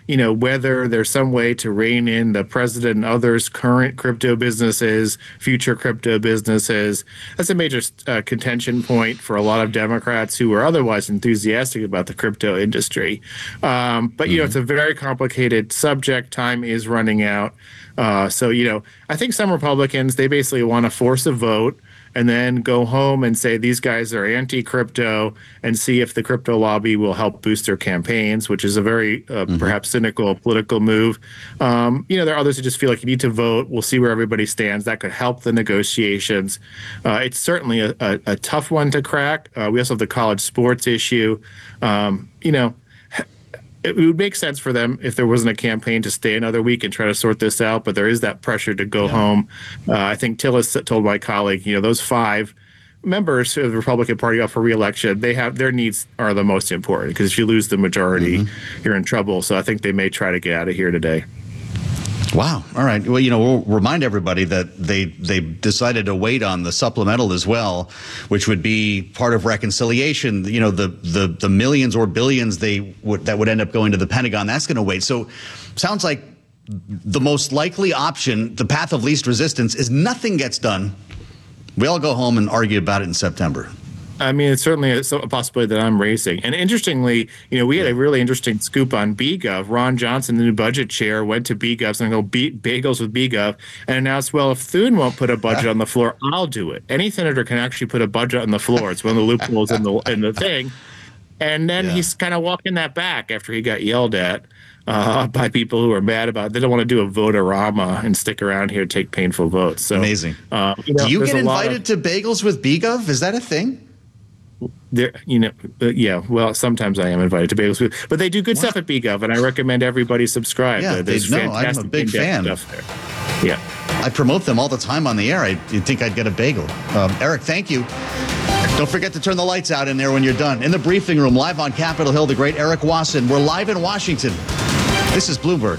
whether there's some way to rein in the president and others' current crypto businesses, future crypto businesses. That's a major contention point for a lot of Democrats who are otherwise enthusiastic about the crypto industry. But, it's a very complicated subject. Time is running out. So, I think some Republicans, they basically want to force a vote and then go home and say these guys are anti-crypto and see if the crypto lobby will help boost their campaigns, which is a very perhaps cynical political move. There are others who just feel like you need to vote. We'll see where everybody stands. That could help the negotiations. It's certainly a tough one to crack. We also have the college sports issue. It would make sense for them if there wasn't a campaign to stay another week and try to sort this out, but there is that pressure to go home. I think Tillis told my colleague, those 5 members of the Republican Party up for re-election, their needs are the most important, because if you lose the majority, you're in trouble. So I think they may try to get out of here today. Wow. All right. Well, we'll remind everybody that they decided to wait on the supplemental as well, which would be part of reconciliation. The millions or billions that would end up going to the Pentagon, that's going to wait. So sounds like the most likely option, the path of least resistance, is nothing gets done. We all go home and argue about it in September. I mean, it's certainly a possibility that I'm raising. And interestingly, we had a really interesting scoop on BGov. Ron Johnson, the new budget chair, went to BGov, saying, bagels with BGov, and announced, well, if Thune won't put a budget on the floor, I'll do it. Any senator can actually put a budget on the floor. It's one of the loopholes in the thing. And then he's kind of walking that back after he got yelled at by people who are mad about it. They don't want to do a vote-a-rama and stick around here, take painful votes. So amazing. Do you get invited to bagels with BGov? Is that a thing? Well, sometimes I am invited to bagels, but they do good stuff at BGov, and I recommend everybody subscribe. Yeah, I'm a big fan. Stuff there. Yeah, I promote them all the time on the air. You'd think I'd get a bagel. Eric, thank you. Don't forget to turn the lights out in there when you're done. In the briefing room, live on Capitol Hill, the great Eric Wasson. We're live in Washington. This is Bloomberg.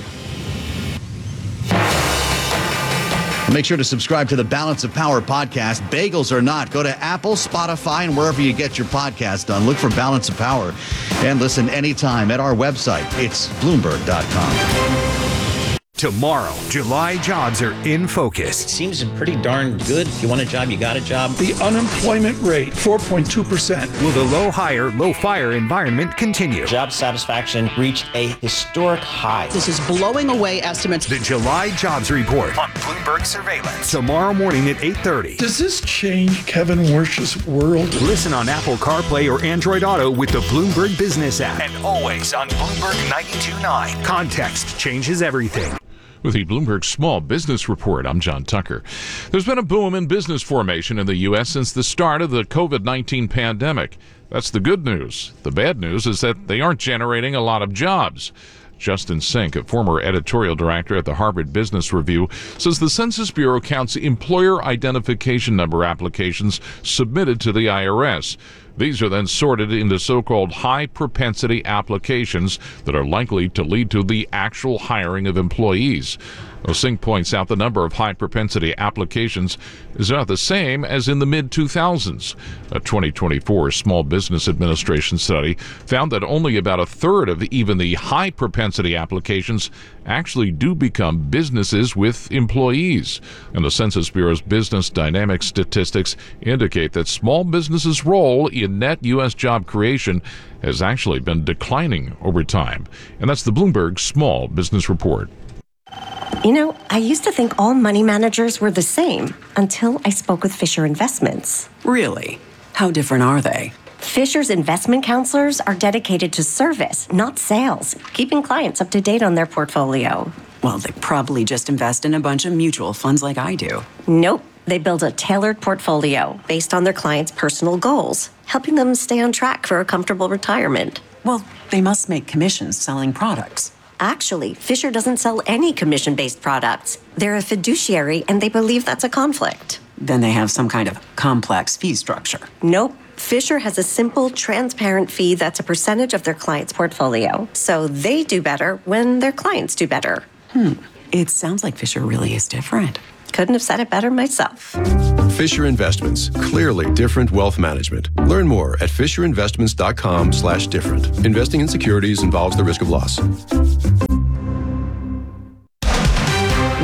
Make sure to subscribe to the Balance of Power podcast. Bagels or not, go to Apple, Spotify, and wherever you get your podcast done. Look for Balance of Power and listen anytime at our website. It's Bloomberg.com. Tomorrow, July jobs are in focus. It seems pretty darn good. If you want a job, you got a job. The unemployment rate, 4.2%. Will the low hire, low fire environment continue? Job satisfaction reached a historic high. This is blowing away estimates. The July jobs report on Bloomberg Surveillance. Tomorrow morning at 8:30. Does this change Kevin Warsh's world? Listen on Apple CarPlay or Android Auto with the Bloomberg Business app. And always on Bloomberg 92.9. Context changes everything. With the Bloomberg Small Business Report, I'm John Tucker. There's been a boom in business formation in the U.S. since the start of the COVID-19 pandemic. That's the good news. The bad news is that they aren't generating a lot of jobs. Justin Sink, a former editorial director at the Harvard Business Review, says the Census Bureau counts employer identification number applications submitted to the IRS. These are then sorted into so-called high-propensity applications that are likely to lead to the actual hiring of employees. Singh points out the number of high-propensity applications is not the same as in the mid-2000s. A 2024 Small Business Administration study found that only about a third of even the high-propensity applications actually do become businesses with employees. And the Census Bureau's business dynamics statistics indicate that small businesses' role in net U.S. job creation has actually been declining over time. And that's the Bloomberg Small Business Report. I used to think all money managers were the same until I spoke with Fisher Investments. Really? How different are they? Fisher's investment counselors are dedicated to service, not sales, keeping clients up to date on their portfolio. Well, they probably just invest in a bunch of mutual funds like I do. Nope. They build a tailored portfolio based on their clients' personal goals, helping them stay on track for a comfortable retirement. Well, they must make commissions selling products. Actually, Fisher doesn't sell any commission-based products. They're a fiduciary, and they believe that's a conflict. Then they have some kind of complex fee structure. Nope. Fisher has a simple, transparent fee that's a percentage of their client's portfolio. So they do better when their clients do better. It sounds like Fisher really is different. Couldn't have said it better myself. Fisher Investments. Clearly different wealth management. Learn more at fisherinvestments.com/different. Investing in securities involves the risk of loss.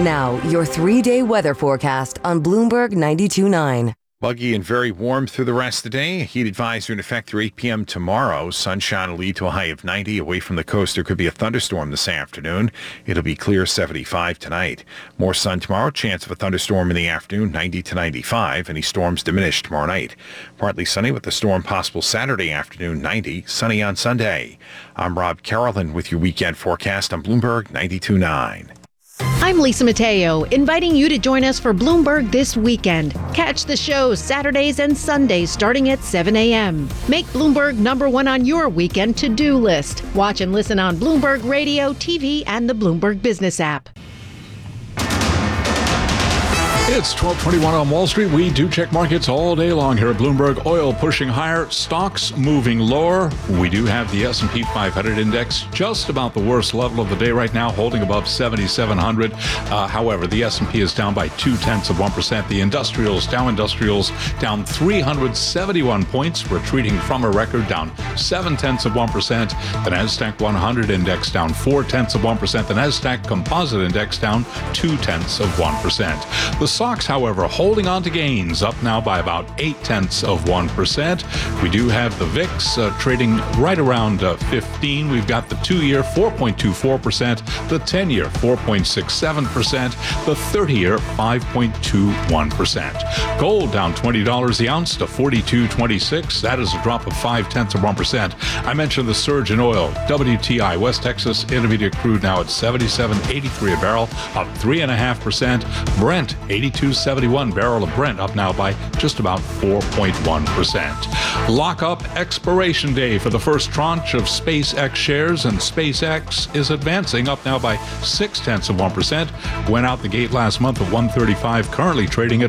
Now, your 3-day weather forecast on Bloomberg 92.9. Muggy and very warm through the rest of the day. Heat advisory in effect through 8 p.m. tomorrow. Sunshine will lead to a high of 90. Away from the coast, there could be a thunderstorm this afternoon. It'll be clear 75 tonight. More sun tomorrow. Chance of a thunderstorm in the afternoon, 90 to 95. Any storms diminished tomorrow night. Partly sunny with a storm possible Saturday afternoon, 90. Sunny on Sunday. I'm Rob Carolyn with your weekend forecast on Bloomberg 92.9. I'm Lisa Mateo, inviting you to join us for Bloomberg this weekend. Catch the show Saturdays and Sundays starting at 7 a.m. Make Bloomberg #1 on your weekend to-do list. Watch and listen on Bloomberg Radio, TV, and the Bloomberg Business app. It's 12:21 on Wall Street. We do check markets all day long here at Bloomberg. Oil pushing higher, stocks moving lower. We do have the S&P 500 index just about the worst level of the day right now, holding above 7,700. However, the S&P is down by 0.2%. The Dow Industrials down 371 points, retreating from a record, down 0.7%. The Nasdaq 100 index down 0.4%. The Nasdaq Composite Index down 0.2%. The stocks, however, holding on to gains, up now by about 0.8%. We do have the VIX trading right around 15. We've got the 2-year 4.24%, the 10-year 4.67%, the 30-year 5.21%. Gold down $20 the ounce to $42.26. That is a drop of 0.5%. I mentioned the surge in oil. WTI West Texas Intermediate crude now at $77.83 a barrel, up 3.5%. Brent 82.71 barrel of Brent, up now by just about 4.1%. Lock-up expiration day for the first tranche of SpaceX shares, and SpaceX is advancing, up now by 0.6%. Went out the gate last month at $135, currently trading at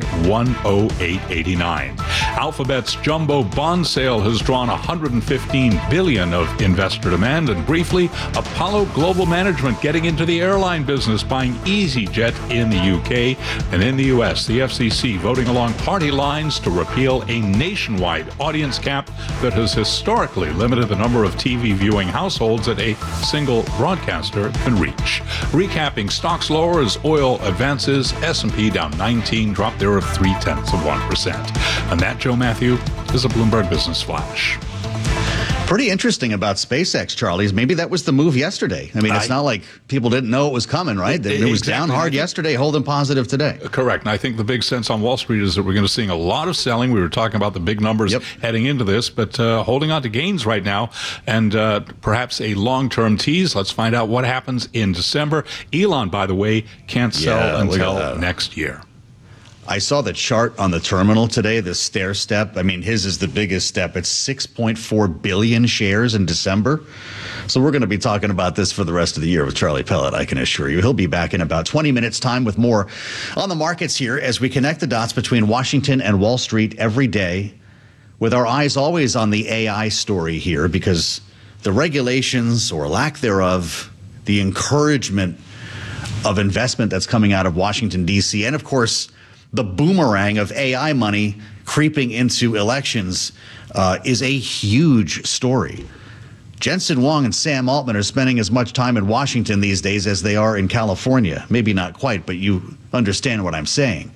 $108.89. Alphabet's jumbo bond sale has drawn $115 billion of investor demand. And briefly, Apollo Global Management getting into the airline business, buying EasyJet in the UK. And in the U.S., the FCC voting along party lines to repeal a nationwide audience cap that has historically limited the number of TV viewing households that a single broadcaster can reach. Recapping, stocks lower as oil advances. S&P down 19, drop there of 0.3%. And that, Joe Matthew, is a Bloomberg Business Flash. Pretty interesting about SpaceX, Charlie. Maybe that was the move yesterday. I mean, it's not like people didn't know it was coming, right? It was down hard yesterday, holding positive today. Correct. And I think the big sense on Wall Street is that we're going to see a lot of selling. We were talking about the big numbers heading into this, but holding on to gains right now, and perhaps a long-term tease. Let's find out what happens in December. Elon, by the way, can't sell until next year. I saw the chart on the terminal today, the stair step. I mean, his is the biggest step. It's 6.4 billion shares in December. So we're going to be talking about this for the rest of the year with Charlie Pellet, I can assure you. He'll be back in about 20 minutes' time with more on the markets here as we connect the dots between Washington and Wall Street every day, with our eyes always on the AI story here, because the regulations or lack thereof, the encouragement of investment that's coming out of Washington, D.C., and of course, the boomerang of AI money creeping into elections is a huge story. Jensen Huang and Sam Altman are spending as much time in Washington these days as they are in California. Maybe not quite, but you understand what I'm saying.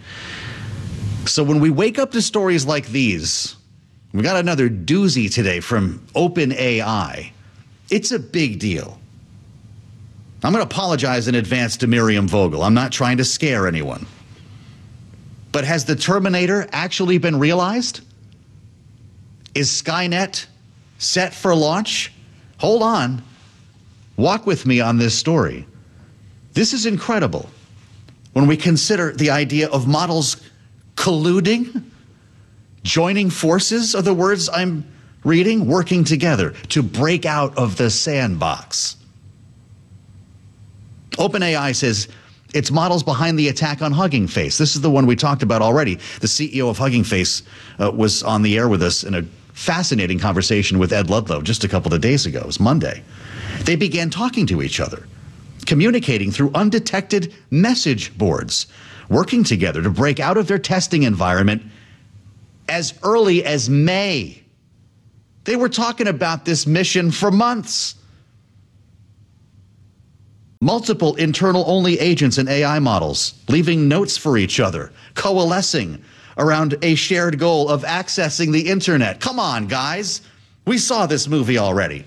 So when we wake up to stories like these, we got another doozy today from OpenAI. It's a big deal. I'm going to apologize in advance to Miriam Vogel. I'm not trying to scare anyone. But has the Terminator actually been realized? Is Skynet set for launch? Hold on. Walk with me on this story. This is incredible when we consider the idea of models colluding, joining forces are the words I'm reading, working together to break out of the sandbox. OpenAI says it's models behind the attack on Hugging Face. This is the one we talked about already. The CEO of Hugging Face was on the air with us in a fascinating conversation with Ed Ludlow just a couple of days ago. It was Monday. They began talking to each other, communicating through undetected message boards, working together to break out of their testing environment as early as May. They were talking about this mission for months. multiple internal-only agents and AI models, leaving notes for each other, coalescing around a shared goal of accessing the internet. Come on, guys. We saw this movie already.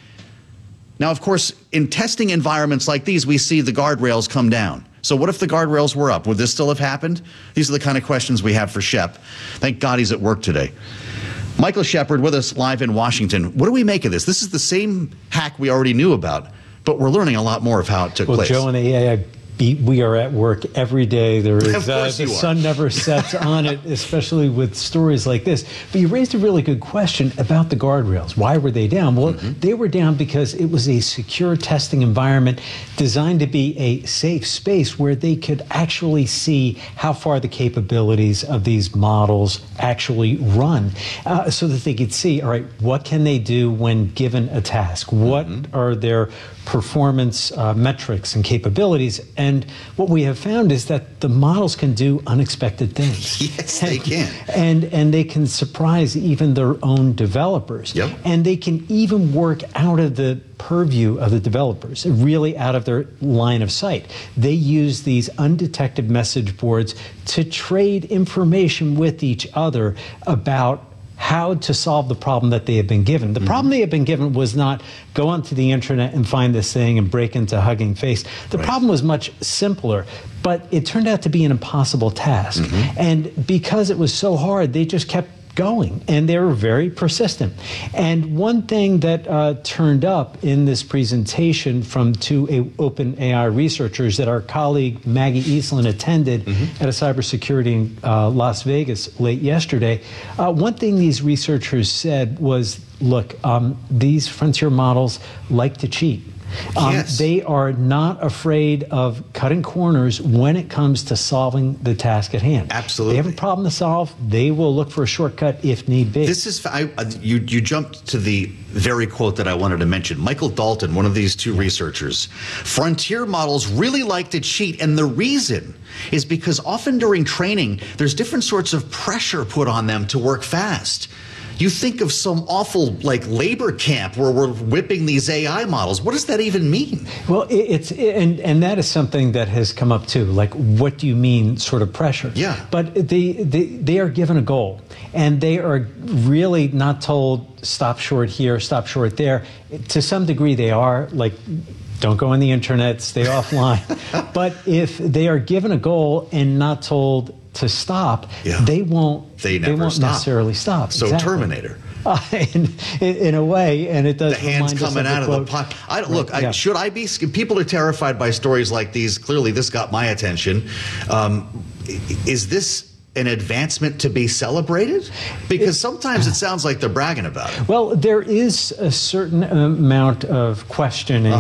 Now, of course, in testing environments like these, we see the guardrails come down. So what if the guardrails were up? Would this still have happened? These are the kind of questions we have for Shep. Thank God he's at work today. Michael Shepard with us live in Washington. What do we make of this? This is the same hack we already knew about, but we're learning a lot more of how it took place. Joe and the AI beat, we are at work every day. There is the sun never sets on it, especially with stories like this. But you raised a really good question about the guardrails. Why were they down? Well, they were down because it was a secure testing environment designed to be a safe space where they could actually see how far the capabilities of these models actually run, so that they could see, all right, what can they do when given a task? What are their performance metrics and capabilities? And what we have found is that the models can do unexpected things. Yes, they can. And they can surprise even their own developers. Yep. And they can even work out of the purview of the developers, really out of their line of sight. They use these undetected message boards to trade information with each other about how to solve the problem that they had been given. The problem they had been given was not go onto the internet and find this thing and break into Hugging Face. The problem was much simpler, but it turned out to be an impossible task. And because it was so hard, they just kept going, and they were very persistent. And one thing that turned up in this presentation from two OpenAI researchers that our colleague Maggie Eastland attended at a cybersecurity in Las Vegas late yesterday, one thing these researchers said was, look, these frontier models like to cheat. They are not afraid of cutting corners when it comes to solving the task at hand. Absolutely. They have a problem to solve. They will look for a shortcut if need be. This is, you jumped to the very quote that I wanted to mention. Michael Dalton, one of these two researchers, frontier models really like to cheat, and the reason is because often during training, there's different sorts of pressure put on them to work fast. You think of some awful labor camp where we're whipping these AI models. What does that even mean? Well, and that is something that has come up too. Like, what do you mean sort of pressure? Yeah. But they are given a goal, and they are really not told stop short here, stop short there. To some degree, they are like, don't go on the internet, stay offline. But if they are given a goal and not told to stop, they won't necessarily stop. So exactly. Terminator. In a way, and it does. The hands coming out of the pot. Should I be? People are terrified by stories like these. Clearly, this got my attention. Is this an advancement to be celebrated? Because sometimes it sounds like they're bragging about it. Well, there is a certain amount of questioning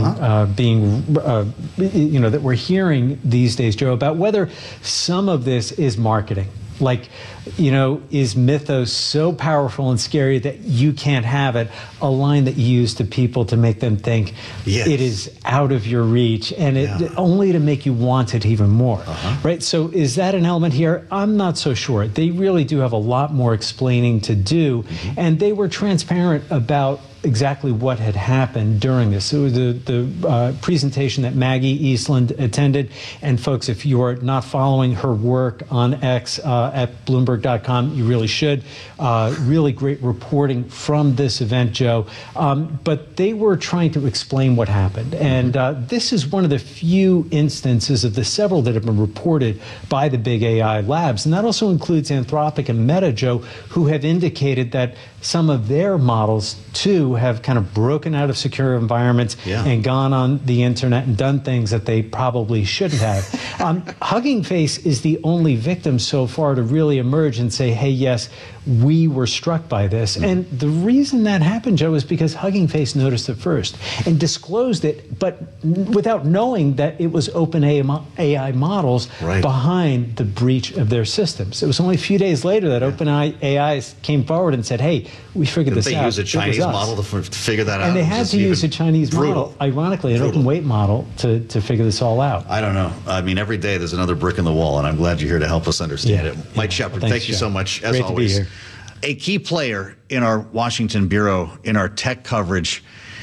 that we're hearing these days, Joe, about whether some of this is marketing. Like, is Mythos so powerful and scary that you can't have it? A line that you use to people to make them think it is out of your reach, and only to make you want it even more, right? So is that an element here? I'm not so sure. They really do have a lot more explaining to do, and they were transparent about exactly what had happened during this. So the presentation that Maggie Eastland attended, and folks, if you are not following her work on X at Bloomberg.com, you really should. Really great reporting from this event, Joe. But they were trying to explain what happened. And this is one of the few instances of the several that have been reported by the big AI labs. And that also includes Anthropic and Meta, Joe, who have indicated that some of their models, too, have kind of broken out of secure environments and gone on the internet and done things that they probably shouldn't have. Hugging Face is the only victim so far to really emerge and say, hey, yes, we were struck by this. And the reason that happened, Joe, is because Hugging Face noticed it first and disclosed it, but without knowing that it was OpenAI models behind the breach of their systems. It was only a few days later that OpenAI came forward and said, hey, we figured this out. They use a Chinese model to figure that out? And they had to use a Chinese model, ironically, an open weight model, to figure this all out. I don't know. I mean, every day there's another brick in the wall, and I'm glad you're here to help us understand it. Mike Shepard, thank you so much, as always. To be here. A key player in our Washington bureau, in our tech coverage,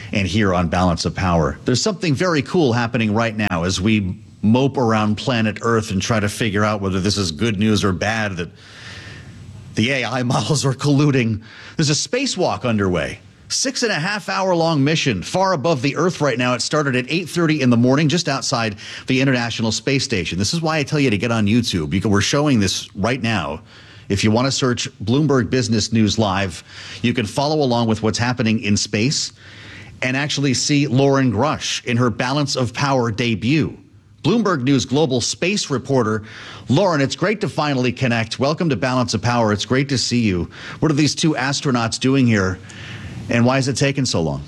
and here on Balance of Power. There's something very cool happening right now as we mope around planet Earth and try to figure out whether this is good news or bad that the AI models are colluding. There's a spacewalk underway. 6.5 hour long mission far above the Earth right now. It started at 8:30 in the morning just outside the International Space Station. This is why I tell you to get on YouTube. We're showing this right now. If you want to search Bloomberg Business News Live, you can follow along with what's happening in space and actually see Lauren Grush in her Balance of Power debut. Bloomberg News global space reporter. Lauren, it's great to finally connect. Welcome to Balance of Power. It's great to see you. What are these two astronauts doing here, and why is it taking so long?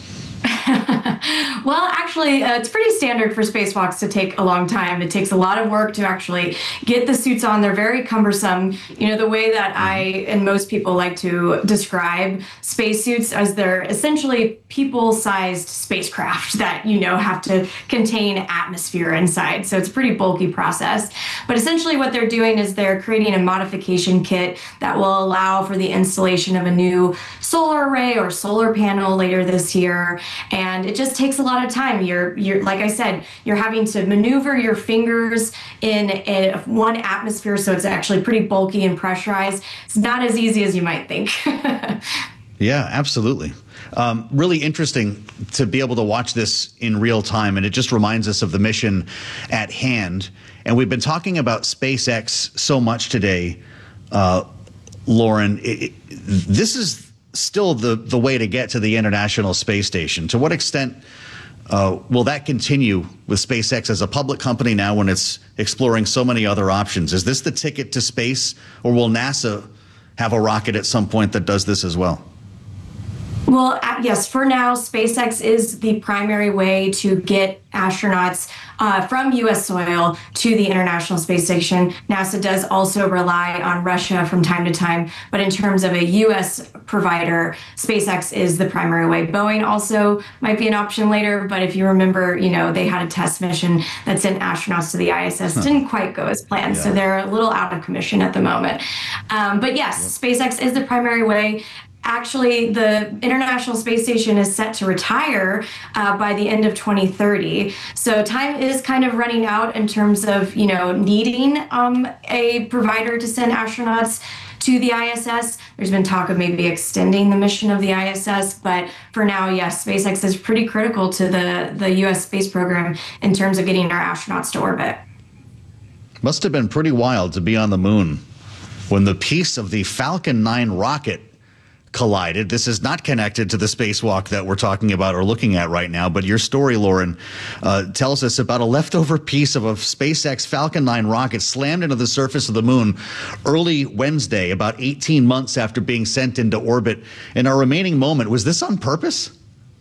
Well, actually, it's pretty standard for spacewalks to take a long time. It takes a lot of work to actually get the suits on. They're very cumbersome. You know, the way that I and most people like to describe spacesuits as they're essentially people-sized spacecraft that, you know, have to contain atmosphere inside. So it's a pretty bulky process. But essentially what they're doing is they're creating a modification kit that will allow for the installation of a new solar array or solar panel later this year. And it just takes a lot of time. You're like I said, you're having to maneuver your fingers in one atmosphere, so it's actually pretty bulky and pressurized. It's not as easy as you might think. Yeah, absolutely. Really interesting to be able to watch this in real time, and it just reminds us of the mission at hand. And we've been talking about SpaceX so much today, Lauren. This is still the way to get to the International Space Station. To what extent will that continue with SpaceX as a public company now when it's exploring so many other options? Is this the ticket to space, or will NASA have a rocket at some point that does this as well? Well, yes, for now, SpaceX is the primary way to get astronauts from U.S. soil to the International Space Station. NASA does also rely on Russia from time to time, but in terms of a U.S. provider, SpaceX is the primary way. Boeing also might be an option later, but if you remember, you know, they had a test mission that sent astronauts to the ISS. Didn't quite go as planned, so they're a little out of commission at the moment. But yes, SpaceX is the primary way. Actually, the International Space Station is set to retire by the end of 2030. So time is kind of running out in terms of, you know, needing a provider to send astronauts to the ISS. There's been talk of maybe extending the mission of the ISS, but for now, yes, SpaceX is pretty critical to the U.S. space program in terms of getting our astronauts to orbit. Must have been pretty wild to be on the moon when the piece of the Falcon 9 rocket collided. This is not connected to the spacewalk that we're talking about or looking at right now, but your story, Lauren, tells us about a leftover piece of a SpaceX Falcon 9 rocket slammed into the surface of the moon early Wednesday, about 18 months after being sent into orbit. In our remaining moment, was this on purpose?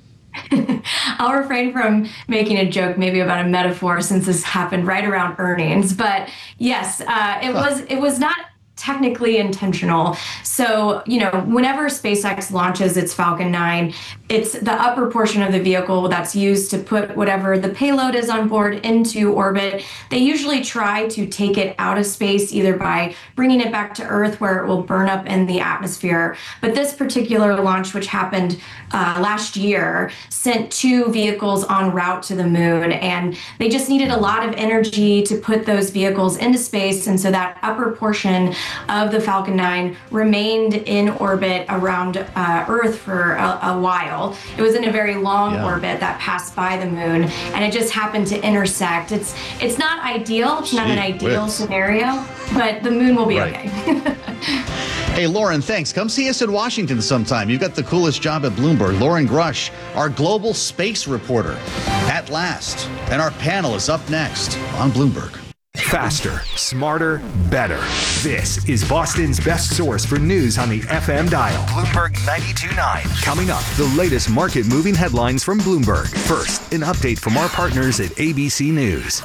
I'll refrain from making a joke maybe about a metaphor since this happened right around earnings, but yes, it was not technically intentional. So, you know, whenever SpaceX launches its Falcon 9, it's the upper portion of the vehicle that's used to put whatever the payload is on board into orbit. They usually try to take it out of space, either by bringing it back to Earth where it will burn up in the atmosphere. But this particular launch, which happened last year, sent two vehicles en route to the moon, and they just needed a lot of energy to put those vehicles into space. And so that upper portion of the Falcon 9 remained in orbit around Earth for a while. It was in a very long orbit that passed by the moon, and it just happened to intersect. It's not ideal. It's not an ideal scenario, but the moon will be okay. Hey, Lauren, thanks. Come see us in Washington sometime. You've got the coolest job at Bloomberg. Lauren Grush, our global space reporter, at last. And our panel is up next on Bloomberg. Faster, smarter, better. This is Boston's best source for news on the FM dial. Bloomberg 92.9. Coming up, the latest market-moving headlines from Bloomberg. First, an update from our partners at ABC News.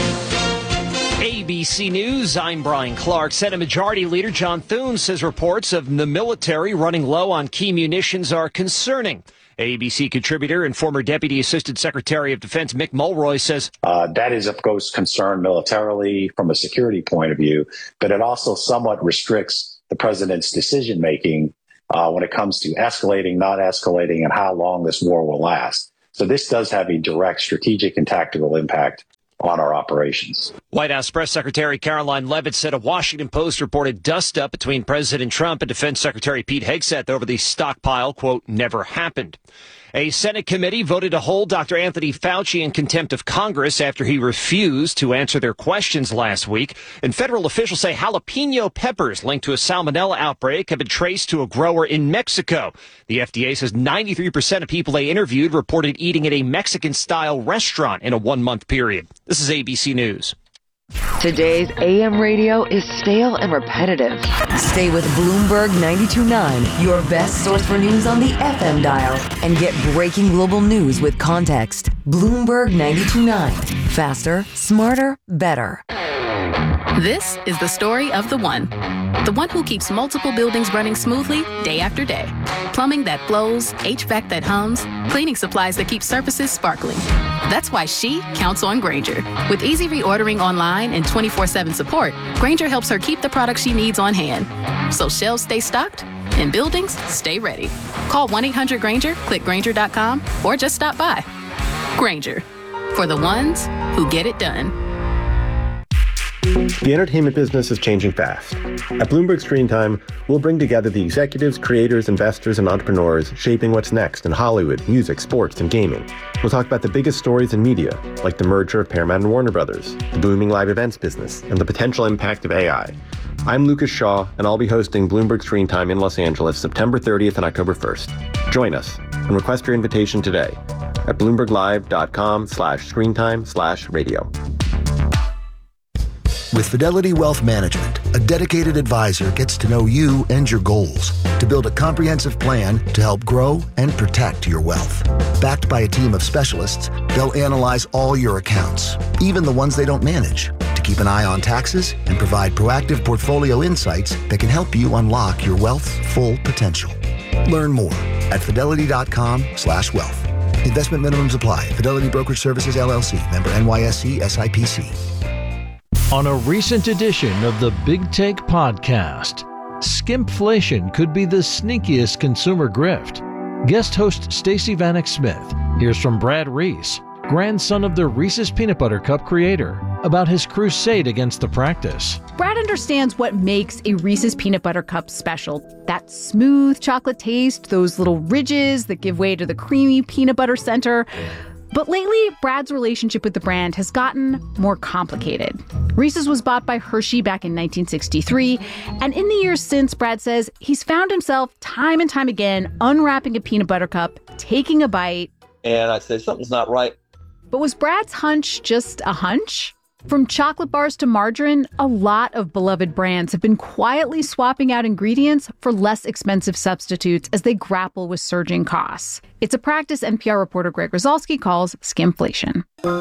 ABC News, I'm Brian Clark. Senate Majority Leader John Thune says reports of the military running low on key munitions are concerning. ABC contributor and former Deputy Assistant Secretary of Defense Mick Mulroy says that is, of course, concern militarily from a security point of view, but it also somewhat restricts the president's decision making when it comes to escalating, not escalating, and how long this war will last. So this does have a direct strategic and tactical impact on our operations. White House Press Secretary Caroline Leavitt said a Washington Post reported dust-up between President Trump and Defense Secretary Pete Hegseth over the stockpile, quote, never happened. A Senate committee voted to hold Dr. Anthony Fauci in contempt of Congress after he refused to answer their questions last week. And federal officials say jalapeno peppers linked to a salmonella outbreak have been traced to a grower in Mexico. The FDA says 93% of people they interviewed reported eating at a Mexican-style restaurant in a 1-month period. This is ABC News. Today's AM radio is stale and repetitive. Stay with Bloomberg 92.9, your best source for news on the FM dial, and get breaking global news with context. Bloomberg 92.9. Faster, smarter, better. This is the story of the one who keeps multiple buildings running smoothly day after day. Plumbing that flows, HVAC that hums, cleaning supplies that keep surfaces sparkling. That's why she counts on Grainger. With easy reordering online and 24/7 support, Grainger helps her keep the products she needs on hand. So shelves stay stocked and buildings stay ready. Call 1-800-GRAINGER, click Grainger.com, or just stop by. Grainger, for the ones who get it done. The entertainment business is changing fast. At Bloomberg Screen Time, we'll bring together the executives, creators, investors, and entrepreneurs shaping what's next in Hollywood, music, sports, and gaming. We'll talk about the biggest stories in media, like the merger of Paramount and Warner Brothers, the booming live events business, and the potential impact of AI. I'm Lucas Shaw, and I'll be hosting Bloomberg Screen Time in Los Angeles September 30th and October 1st. Join us and request your invitation today at bloomberglive.com/screentime/radio. With Fidelity Wealth Management, a dedicated advisor gets to know you and your goals to build a comprehensive plan to help grow and protect your wealth. Backed by a team of specialists, they'll analyze all your accounts, even the ones they don't manage, to keep an eye on taxes and provide proactive portfolio insights that can help you unlock your wealth's full potential. Learn more at fidelity.com/wealth. Investment minimums apply. Fidelity Brokerage Services, LLC. Member NYSE SIPC. On a recent edition of the Big Take podcast, skimpflation could be the sneakiest consumer grift. Guest host Stacey Vanek Smith hears from Brad Reese, grandson of the Reese's Peanut Butter Cup creator, about his crusade against the practice. Brad understands what makes a Reese's Peanut Butter Cup special. That smooth chocolate taste, those little ridges that give way to the creamy peanut butter center. But lately, Brad's relationship with the brand has gotten more complicated. Reese's was bought by Hershey back in 1963, and in the years since, Brad says he's found himself time and time again unwrapping a peanut butter cup, taking a bite. And I said, something's not right. But was Brad's hunch just a hunch? From chocolate bars to margarine, a lot of beloved brands have been quietly swapping out ingredients for less expensive substitutes as they grapple with surging costs. It's a practice NPR reporter Greg Rosalsky calls skimflation.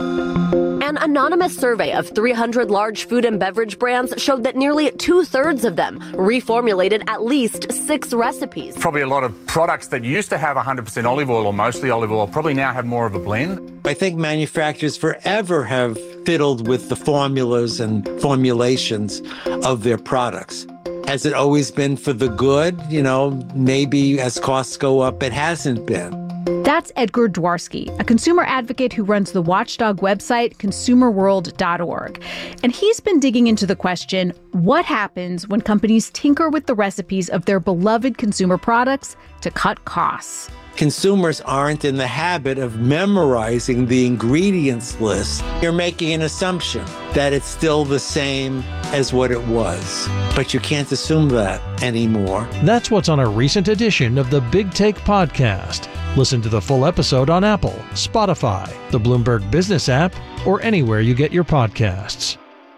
An anonymous survey of 300 large food and beverage brands showed that nearly 2/3 of them reformulated at least 6 recipes. Probably a lot of products that used to have 100% olive oil or mostly olive oil probably now have more of a blend. I think manufacturers forever have fiddled with the formulas and formulations of their products. Has it always been for the good? You know, maybe as costs go up, it hasn't been. That's Edgar Dworsky, a consumer advocate who runs the watchdog website consumerworld.org. And he's been digging into the question, what happens when companies tinker with the recipes of their beloved consumer products to cut costs? Consumers aren't in the habit of memorizing the ingredients list. You're making an assumption that it's still the same as what it was. But you can't assume that anymore. That's what's on a recent edition of the Big Take podcast. Listen to the full episode on Apple, Spotify, the Bloomberg Business app, or anywhere you get your podcasts.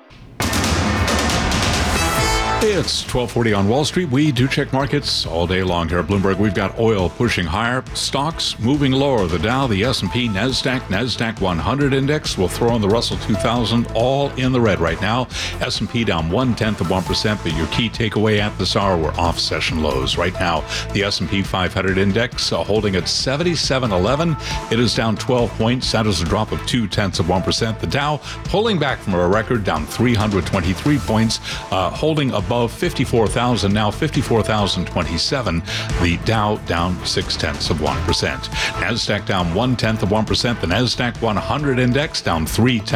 It's 12:40 on Wall Street. We do check markets all day long here at Bloomberg. We've got oil pushing higher, stocks moving lower. The Dow, the S&P, NASDAQ 100 index will throw in the Russell 2000 all in the red right now. S&P down 0.1%, but your key takeaway at this hour, we're off session lows right now. The S&P 500 index holding at 7711. It is down 12 points. That is a drop of 0.2%. The Dow pulling back from a record, down 323 points, holding above above 54,000, now 54,027. The Dow down 0.6%. NASDAQ down 0.1%. The NASDAQ 100 index down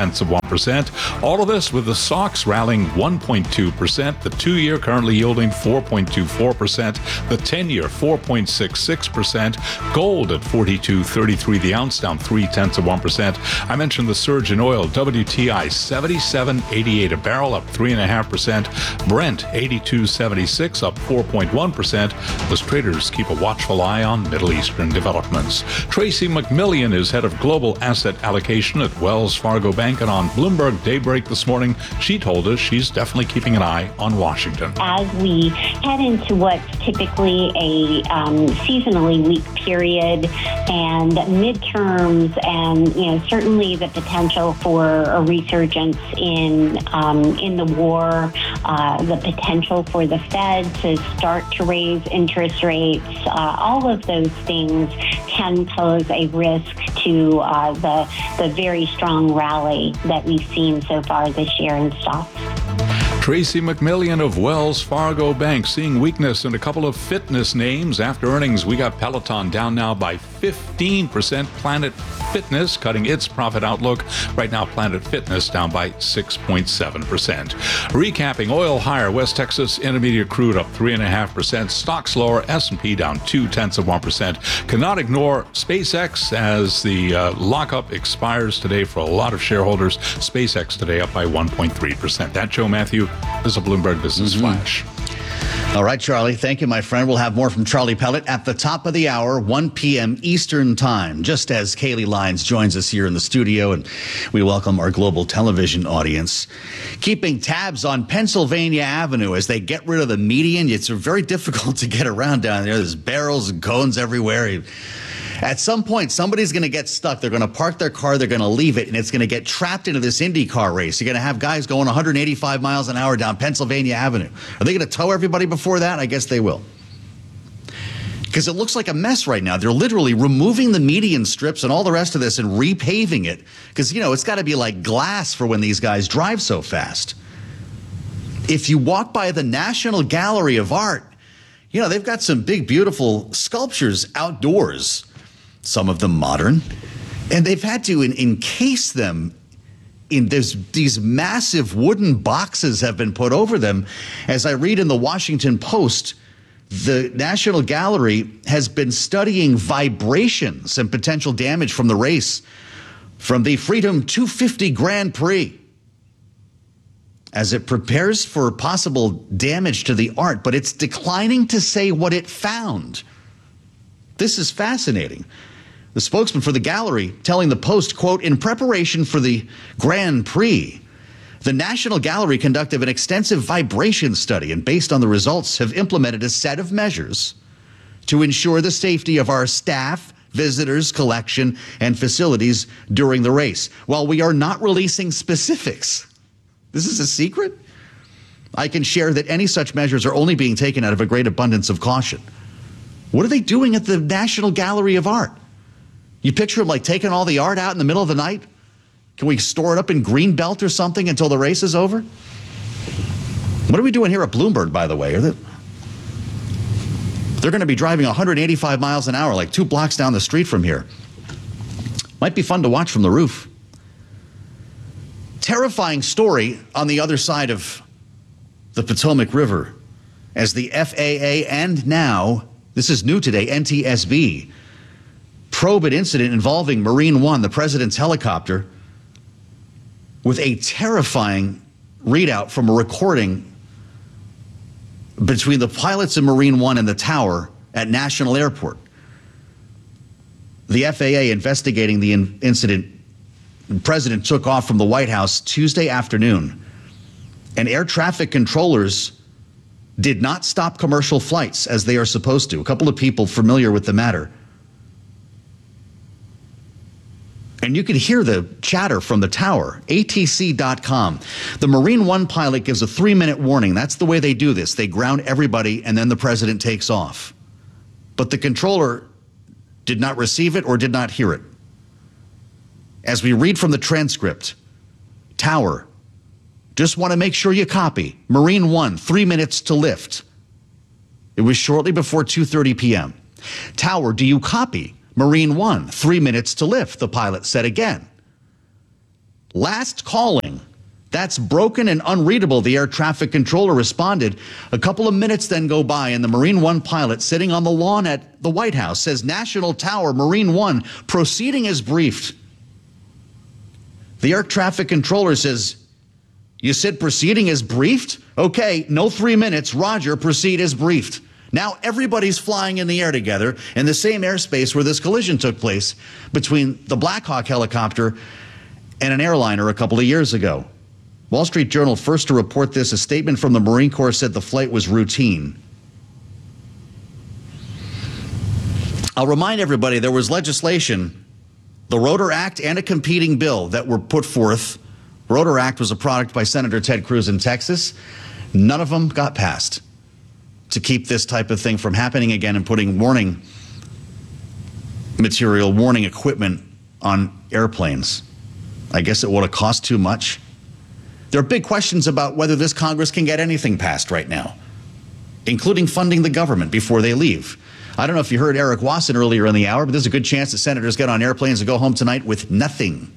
0.3%. All of this with the SOX rallying 1.2%. The 2-year currently yielding 4.24%. The 10-year 4.66%. Gold at $42.33 the ounce, down 0.3%. I mentioned the surge in oil. WTI 77.88 a barrel, up 3.5%. Brent 82.76, up 4.1%. As traders keep a watchful eye on Middle Eastern developments. Tracy McMillian is head of global asset allocation at Wells Fargo Bank, and on Bloomberg Daybreak this morning, she told us she's definitely keeping an eye on Washington. As we head into what's typically a seasonally weak period and midterms, and certainly the potential for a resurgence in the war, the potential for the Fed to start to raise interest rates, all of those things can pose a risk to the very strong rally that we've seen so far this year in stocks. Tracy McMillian of Wells Fargo Bank seeing weakness in a couple of fitness names after earnings. We got Peloton down now by 15%. Planet Fitness cutting its profit outlook. Right now, Planet Fitness down by 6.7%. Recapping, oil higher. West Texas Intermediate crude up 3.5%. Stocks lower. S&P down 0.2%. Cannot ignore SpaceX as the lockup expires today for a lot of shareholders. SpaceX today up by 1.3%. That, Joe Matthew, is a Bloomberg Business Flash. All right, Charlie. Thank you, my friend. We'll have more from Charlie Pellet at the top of the hour, 1 p.m. Eastern Time, just as Kaylee Lyons joins us here in the studio, and we welcome our global television audience. Keeping tabs on Pennsylvania Avenue as they get rid of the median. It's very difficult to get around down there. There's barrels and cones everywhere. At some point, somebody's going to get stuck. They're going to park their car. They're going to leave it, and it's going to get trapped into this IndyCar race. You're going to have guys going 185 miles an hour down Pennsylvania Avenue. Are they going to tow everybody before that? I guess they will. Because it looks like a mess right now. They're literally removing the median strips and all the rest of this and repaving it. Because, it's got to be like glass for when these guys drive so fast. If you walk by the National Gallery of Art, they've got some big, beautiful sculptures outdoors. Some of them modern, and they've had to encase them in these massive wooden boxes have been put over them. As I read in the Washington Post, the National Gallery has been studying vibrations and potential damage from the race from the Freedom 250 Grand Prix as it prepares for possible damage to the art, but it's declining to say what it found. This is fascinating. The spokesman for the gallery telling the Post, quote, in preparation for the Grand Prix, the National Gallery conducted an extensive vibration study and based on the results have implemented a set of measures to ensure the safety of our staff, visitors, collection, and facilities during the race. While we are not releasing specifics, this is a secret, I can share that any such measures are only being taken out of a great abundance of caution. What are they doing at the National Gallery of Art? You picture them like taking all the art out in the middle of the night? Can we store it up in Greenbelt or something until the race is over? What are we doing here at Bloomberg, by the way? They're going to be driving 185 miles an hour, like 2 blocks down the street from here. Might be fun to watch from the roof. Terrifying story on the other side of the Potomac River as the FAA and now, this is new today, NTSB, probe an incident involving Marine One, the president's helicopter, with a terrifying readout from a recording between the pilots of Marine One and the tower at National Airport. The FAA investigating the incident. The president took off from the White House Tuesday afternoon, and air traffic controllers did not stop commercial flights as they are supposed to. A couple of people familiar with the matter. And you can hear the chatter from the tower, ATC.com. The Marine One pilot gives a 3-minute warning. That's the way they do this. They ground everybody, and then the president takes off. But the controller did not receive it or did not hear it. As we read from the transcript, tower, Just want to make sure you copy. Marine 1, 3 minutes to lift. It was shortly before 2:30 p.m. Tower, do you copy? Marine 1, 3 minutes to lift, the pilot said again. Last calling. That's broken and unreadable, the air traffic controller responded. A couple of minutes then go by, and the Marine 1 pilot sitting on the lawn at the White House says, National Tower, Marine 1, proceeding as briefed. The air traffic controller says, you said proceeding as briefed? Okay, no 3 minutes. Roger, proceed as briefed. Now everybody's flying in the air together in the same airspace where this collision took place between the Black Hawk helicopter and an airliner a couple of years ago. Wall Street Journal first to report this. A statement from the Marine Corps said the flight was routine. I'll remind everybody there was legislation, the Rotor Act and a competing bill that were put forth. Rotor Act was a product by Senator Ted Cruz in Texas. None of them got passed to keep this type of thing from happening again and putting warning material, warning equipment on airplanes. I guess it would have cost too much. There are big questions about whether this Congress can get anything passed right now, including funding the government before they leave. I don't know if you heard Eric Wasson earlier in the hour, but there's a good chance that senators get on airplanes and go home tonight with nothing.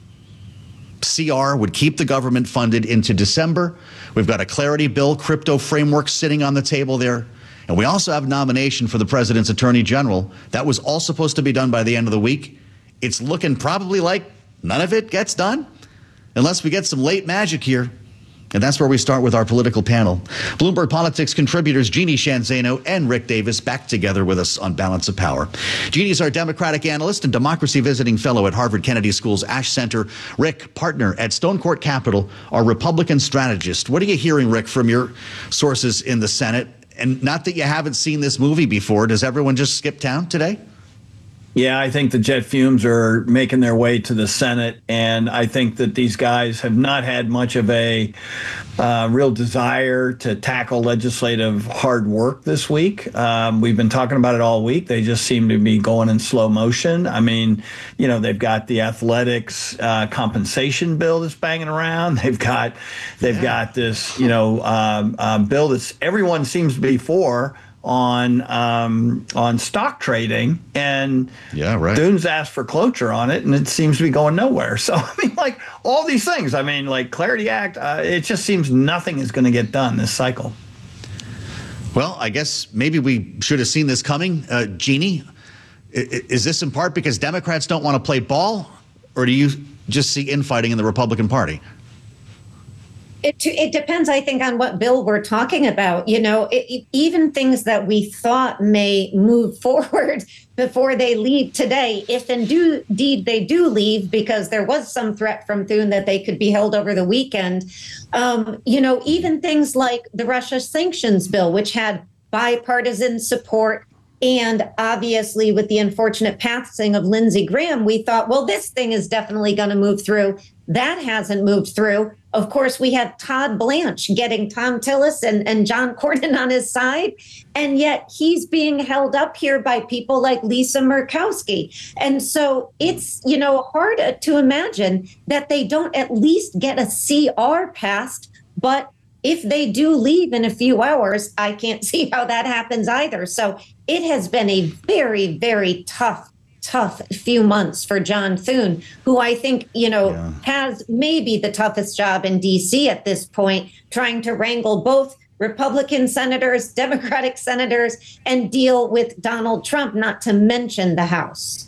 CR would keep the government funded into December. We've got a clarity bill, crypto framework sitting on the table there. And we also have a nomination for the president's attorney general. That was all supposed to be done by the end of the week. It's looking probably like none of it gets done unless we get some late magic here. And that's where we start with our political panel. Bloomberg Politics contributors Jeannie Sheehan Zaino and Rick Davis back together with us on Balance of Power. Jeannie's our Democratic analyst and democracy visiting fellow at Harvard Kennedy School's Ash Center. Rick, partner at Stone Court Capital, our Republican strategist. What are you hearing, Rick, from your sources in the Senate? And not that you haven't seen this movie before. Does everyone just skip town today? Yeah, I think the jet fumes are making their way to the Senate, and I think that these guys have not had much of a real desire to tackle legislative hard work this week. We've been talking about it all week. They just seem to be going in slow motion. I mean, you know, they've got the athletics compensation bill that's banging around. They've got this, you know, bill that's everyone seems to be for. On stock trading, and Thunes asked for cloture on it, and it seems to be going nowhere. So, I mean, like, all these things, I mean, like Clarity Act, it just seems nothing is going to get done this cycle. Well, I guess maybe we should have seen this coming. Jeannie, is this in part because Democrats don't want to play ball, or do you just see infighting in the Republican Party? It depends, I think, on what bill we're talking about. You know, even things that we thought may move forward before they leave today, if indeed they do leave, because there was some threat from Thune that they could be held over the weekend. You know, even things like the Russia sanctions bill, which had bipartisan support. And obviously, with the unfortunate passing of Lindsey Graham, we thought, well, this thing is definitely going to move through. That hasn't moved through. Of course, we had Todd Blanche getting Tom Tillis and John Cornyn on his side. And yet he's being held up here by people like Lisa Murkowski. And so it's, you know, hard to imagine that they don't at least get a CR passed. But if they do leave in a few hours, I can't see how that happens either. So it has been a very, very tough few months for John Thune, who I think, you know, has maybe the toughest job in D.C. at this point, trying to wrangle both Republican senators, Democratic senators, and deal with Donald Trump, not to mention the House.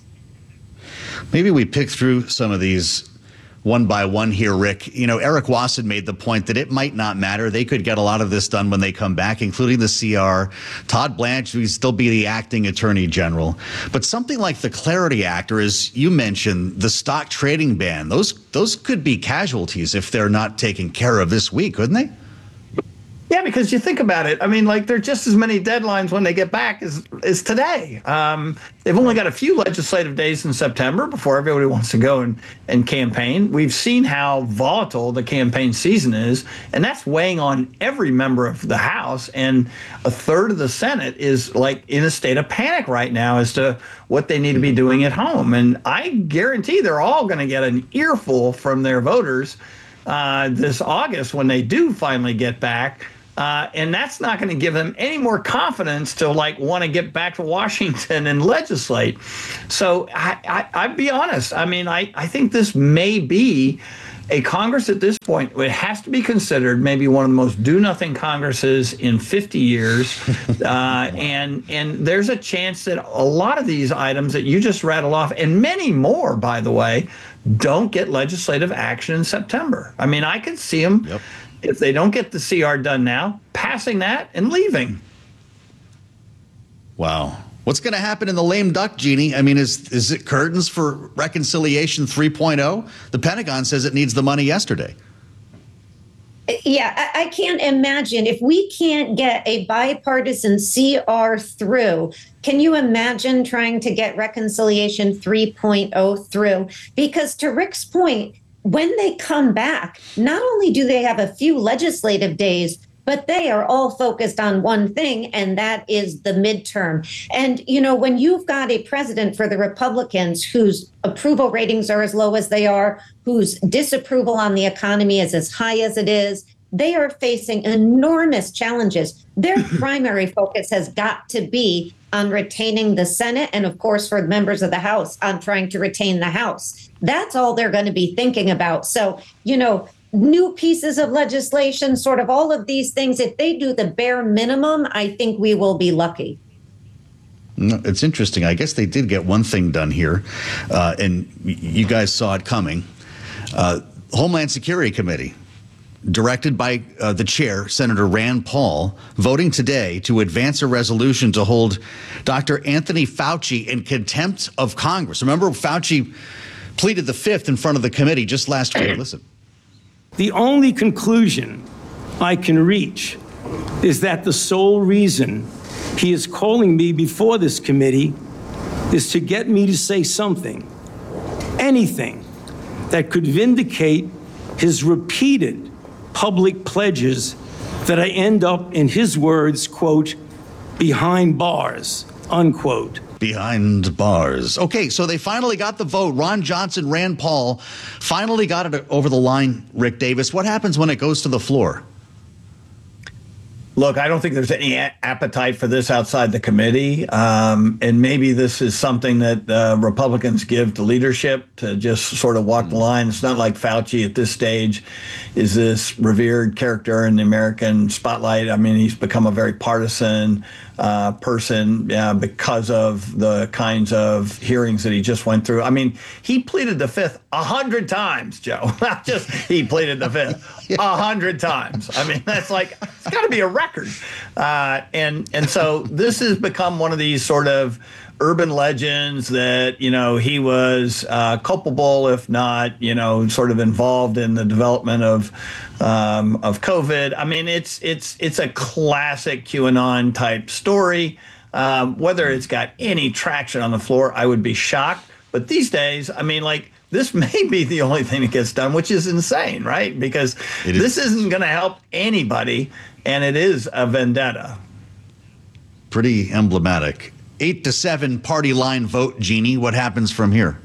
Maybe we pick through some of these one by one here, Rick. You know, Eric Wasson made the point that it might not matter. They could get a lot of this done when they come back, including the CR. Todd Blanche would still be the acting attorney general. But something like the Clarity Act, or as you mentioned, the stock trading ban, those could be casualties if they're not taken care of this week, couldn't they? Yeah, because you think about it. I mean, like, there are just as many deadlines when they get back as today. They've only got a few legislative days in September before everybody wants to go and campaign. We've seen how volatile the campaign season is, and that's weighing on every member of the House. And a third of the Senate is, like, in a state of panic right now as to what they need to be doing at home. And I guarantee they're all going to get an earful from their voters this August when they do finally get back. And that's not going to give them any more confidence to want to get back to Washington and legislate. So I'd be honest. I mean, I think this may be a Congress at this point. It has to be considered maybe one of the most do-nothing Congresses in 50 years. And there's a chance that a lot of these items that you just rattled off, and many more, by the way, don't get legislative action in September. I mean, I could see them, if they don't get the CR done now, passing that and leaving. Wow. What's going to happen in the lame duck, Jeannie? I mean, is it curtains for Reconciliation 3.0? The Pentagon says it needs the money yesterday. Yeah, I can't imagine if we can't get a bipartisan CR through. Can you imagine trying to get Reconciliation 3.0 through? Because to Rick's point, when they come back, not only do they have a few legislative days, but they are all focused on one thing, and that is the midterm. And, when you've got a president for the Republicans whose approval ratings are as low as they are, whose disapproval on the economy is as high as it is, they are facing enormous challenges. Their primary focus has got to be on retaining the Senate, and of course, for members of the House, on trying to retain the House. That's all they're going to be thinking about. So, new pieces of legislation, sort of all of these things, if they do the bare minimum, I think we will be lucky. It's interesting. I guess they did get one thing done here, and you guys saw it coming. Homeland Security Committee, directed by the chair, Senator Rand Paul, voting today to advance a resolution to hold Dr. Anthony Fauci in contempt of Congress. Remember, Fauci pleaded the fifth in front of the committee just last week. Listen. The only conclusion I can reach is that the sole reason he is calling me before this committee is to get me to say something, anything, that could vindicate his repeated public pledges that I end up, in his words, quote, behind bars, unquote. Behind bars. Okay, so they finally got the vote. Ron Johnson, Rand Paul finally got it over the line, Rick Davis. What happens when it goes to the floor? Look, I don't think there's any appetite for this outside the committee. And maybe this is something that Republicans give to leadership to just sort of walk the line. It's not like Fauci at this stage is this revered character in the American spotlight. I mean, he's become a very partisan person because of the kinds of hearings that he just went through. I mean, he pleaded the fifth 100 times, Joe. Not just he pleaded the fifth 100 times. I mean, that's it's got to be a record. And so this has become one of these sort of urban legends that, he was culpable, if not, sort of involved in the development of COVID. I mean, it's a classic QAnon type story. Whether it's got any traction on the floor, I would be shocked. But these days, I mean, this may be the only thing that gets done, which is insane, right? Because this isn't going to help anybody, and it is a vendetta. Pretty emblematic. 8-7 party line vote, Jeannie. What happens from here?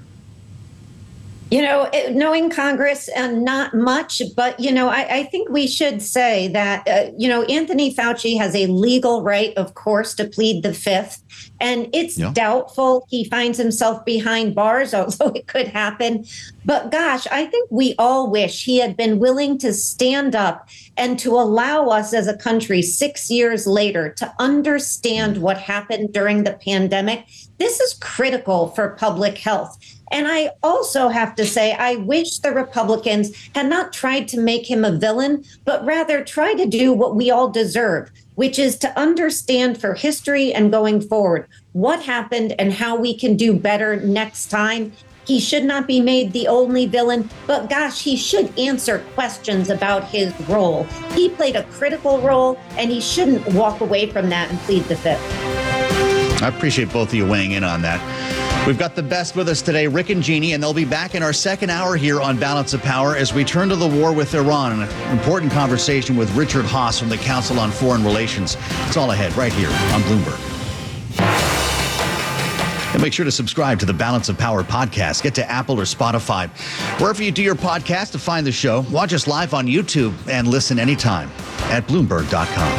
Knowing Congress, not much, but, I think we should say that, Anthony Fauci has a legal right, of course, to plead the fifth. And it's doubtful he finds himself behind bars, although it could happen. But gosh, I think we all wish he had been willing to stand up and to allow us as a country 6 years later to understand what happened during the pandemic. This is critical for public health. And I also have to say, I wish the Republicans had not tried to make him a villain, but rather try to do what we all deserve, which is to understand for history and going forward what happened and how we can do better next time. He should not be made the only villain, but gosh, he should answer questions about his role. He played a critical role, and he shouldn't walk away from that and plead the fifth. I appreciate both of you weighing in on that. We've got the best with us today, Rick and Jeannie, and they'll be back in our second hour here on Balance of Power as we turn to the war with Iran. An important conversation with Richard Haass from the Council on Foreign Relations. It's all ahead right here on Bloomberg. make sure to subscribe to the Balance of Power podcast. Get to Apple or Spotify. Wherever you do your podcast to find the show, watch us live on YouTube and listen anytime at Bloomberg.com.